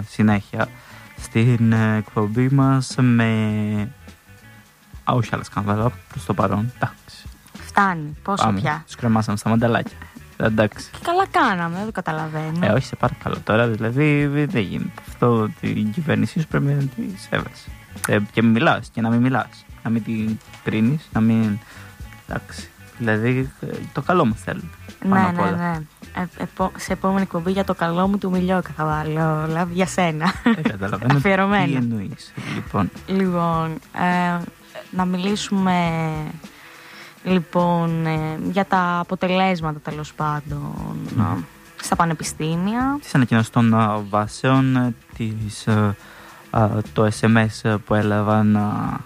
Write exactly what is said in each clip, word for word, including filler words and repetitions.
συνέχεια στην εκπομπή μας με... Α, όχι άλλα σκάνδαλα προς το παρόν. Εντάξει. Φτάνει, πόσο Πάμε. πια. Τους κρεμάσαμε στα μανταλάκια. Εντάξει. Και καλά κάναμε, δεν το καταλαβαίνω. Ε, όχι, σε παρακαλώ τώρα, δηλαδή δεν γίνεται. Αυτό την κυβέρνησή σου πρέπει να τη σέβεσαι. Ε, και μην μιλάς και να μην μιλάς. Να μην την κρίνεις, να μην. Εντάξει. Δηλαδή το καλό μου θέλουν. Ναι, ναι, ναι. Ε, επο, σε επόμενη εκπομπή για το καλό μου του Μιλιόκα θα βάλω, λάβει για σένα. Δεν καταλαβαίνω. Αφιερωμένα. Τι εννοείς, λοιπόν. Λοιπόν, ε, να μιλήσουμε λοιπόν ε, για τα αποτελέσματα τέλος πάντων mm. στα πανεπιστήμια. Τις ανακοινώσεις των uh, βάσεων, τις, uh, uh, το ες εμ ες που έλαβαν uh,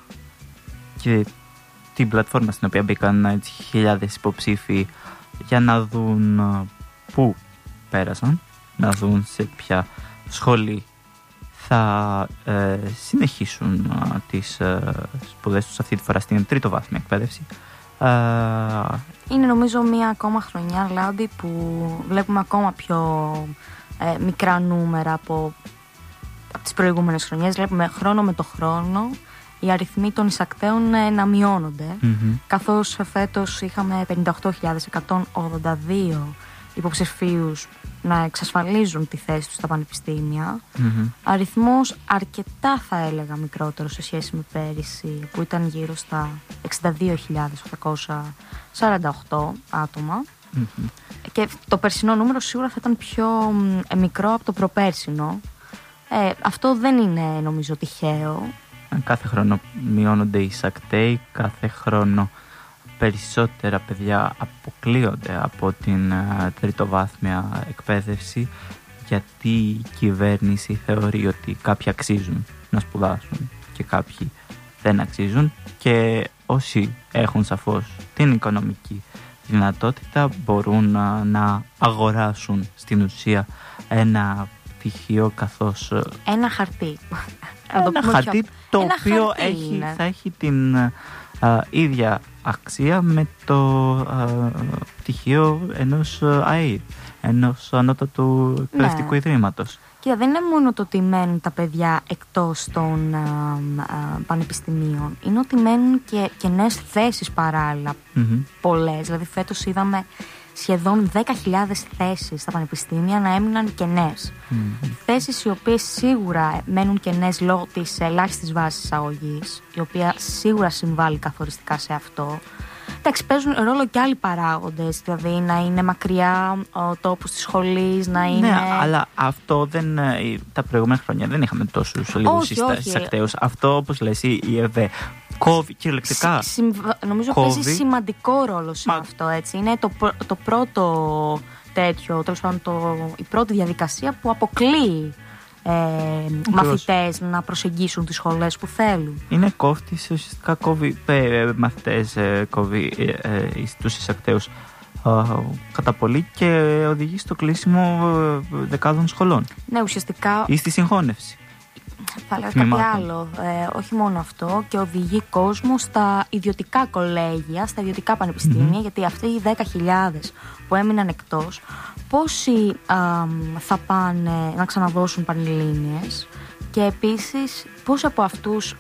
και την πλατφόρμα στην οποία μπήκαν uh, χιλιάδες υποψήφοι για να δουν uh, πού πέρασαν, να δουν σε ποια σχολή θα uh, συνεχίσουν uh, τις uh, σπουδές τους αυτή τη φορά στην τρίτο βάθμια εκπαίδευση. Uh, Είναι νομίζω μία ακόμα χρονιά, Λάμπη, που βλέπουμε ακόμα πιο ε, μικρά νούμερα από, από τις προηγούμενες χρονιές. Βλέπουμε χρόνο με το χρόνο οι αριθμοί των εισακτέων ε, να μειώνονται, mm-hmm. καθώς φέτος είχαμε πενήντα οκτώ χιλιάδες εκατόν ογδόντα δύο υποψηφίους να εξασφαλίζουν τη θέση τους στα πανεπιστήμια. Mm-hmm. Αριθμός αρκετά, θα έλεγα, μικρότερο σε σχέση με πέρυσι, που ήταν γύρω στα εξήντα δύο χιλιάδες οκτακόσια σαράντα οκτώ άτομα. Mm-hmm. Και το περσινό νούμερο σίγουρα θα ήταν πιο ε, μικρό από το προπέρσινο. Ε, αυτό δεν είναι, νομίζω, τυχαίο. Κάθε χρόνο μειώνονται οι εισακτέοι, κάθε χρόνο περισσότερα παιδιά αποκλείονται από την uh, τριτοβάθμια εκπαίδευση, γιατί η κυβέρνηση θεωρεί ότι κάποιοι αξίζουν να σπουδάσουν και κάποιοι δεν αξίζουν, και όσοι έχουν σαφώς την οικονομική δυνατότητα μπορούν uh, να αγοράσουν στην ουσία ένα πτυχίο, καθώς ένα χαρτί ένα χαρτί πιο... το ένα οποίο χαρτί έχει, θα έχει την uh, ίδια αξία με το uh, πτυχίο ενός ΑΕΔ, ενός ανώτατου εκπαιδευτικού, ναι, ιδρύματος. Και δεν είναι μόνο το ότι μένουν τα παιδιά εκτός των α, α, πανεπιστημίων, είναι ότι μένουν και κενές θέσεις παράλληλα, mm-hmm. πολλές. Δηλαδή φέτος είδαμε σχεδόν δέκα χιλιάδες θέσεις στα πανεπιστήμια να έμειναν κενές. Mm-hmm. Θέσεις οι οποίες σίγουρα μένουν κενές λόγω της ελάχιστης βάσης εισαγωγής, η οποία σίγουρα συμβάλλει καθοριστικά σε αυτό. Εντάξει, παίζουν ρόλο και άλλοι παράγοντες, δηλαδή να είναι μακριά ο τόπος της σχολής, να είναι... Ναι, αλλά αυτό δεν... Τα προηγούμενα χρόνια δεν είχαμε τόσους λίγους εισακτέους. Αυτό, όπως λες, η ΕΒΕ κόβει κυριολεκτικά. Συμβα... Νομίζω κόβει. Παίζει σημαντικό ρόλο σε Μα... αυτό, έτσι. Είναι το, το πρώτο τέτοιο, τέλος πάντων, το... η πρώτη διαδικασία που αποκλείει Ε, μαθητές να προσεγγίσουν τις σχολές που θέλουν. Είναι κόφτης, ουσιαστικά κόβει ε, μαθητές, ε, κόβει ε, ε, τους εισακτέους ε, κατά πολύ και οδηγεί στο κλείσιμο ε, δεκάδων σχολών. Ναι, ουσιαστικά. Ή στη συγχώνευση. Θα λέω κάτι άλλο. Ε, όχι μόνο αυτό, και οδηγεί κόσμο στα ιδιωτικά κολέγια, στα ιδιωτικά πανεπιστήμια, mm-hmm. γιατί αυτοί οι δέκα χιλιάδες που έμειναν εκτός, πόσοι α, θα πάνε να ξαναδώσουν πανελλήνιες, και επίσης πόσοι από αυτούς,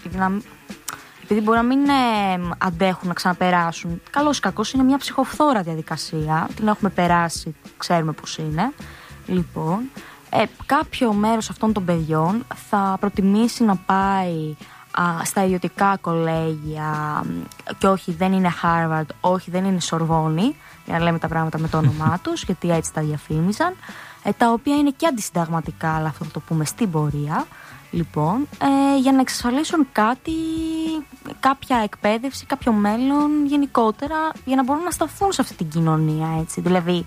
επειδή μπορεί να μην ε, αντέχουν να ξαναπεράσουν, καλώς ή κακώς είναι μια ψυχοφθόρα διαδικασία, την έχουμε περάσει, ξέρουμε πώς είναι. Λοιπόν, ε, κάποιο μέρος αυτών των παιδιών θα προτιμήσει να πάει α, στα ιδιωτικά κολέγια, και όχι, δεν είναι Harvard, όχι, δεν είναι Σορβόνη, για να λέμε τα πράγματα με το όνομά τους, γιατί έτσι τα διαφήμιζαν, ε, τα οποία είναι και αντισυνταγματικά, αλλά αυτό θα το πούμε στην πορεία. Λοιπόν, ε, για να εξασφαλίσουν κάτι, κάποια εκπαίδευση, κάποιο μέλλον γενικότερα, για να μπορούν να σταθούν σε αυτή την κοινωνία, έτσι. Δηλαδή,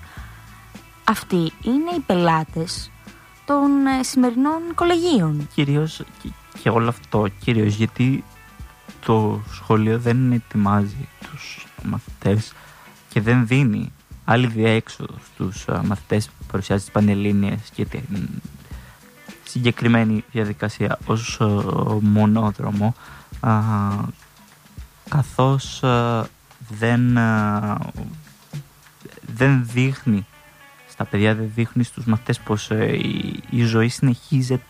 αυτοί είναι οι πελάτες των ε, σημερινών κολεγίων. Κυρίως, και, και όλο αυτό, κυρίως γιατί το σχολείο δεν ετοιμάζει τους μαθητές και δεν δίνει άλλη διέξοδο στους uh, μαθητές που παρουσιάζει τις πανελλήνιες και την συγκεκριμένη διαδικασία ως uh, μονόδρομο, uh, καθώς uh, δεν, uh, δεν δείχνει στα παιδιά, δεν δείχνει στους μαθητές πως uh, η, η ζωή συνεχίζεται